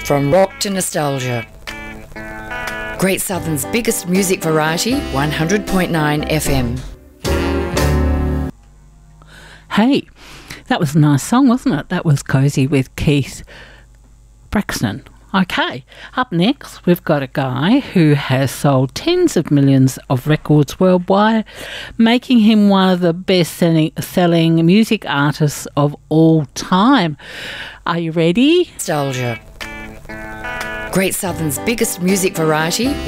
From rock to nostalgia. Great Southern's biggest music variety, 100.9 FM. Hey, that was a nice song, wasn't it? That was Cozy with Keith Braxton. Okay, up next we've got a guy who has sold tens of millions of records worldwide, making him one of the best-selling music artists of all time. Are you ready? Nostalgia. Great Southern's biggest music variety,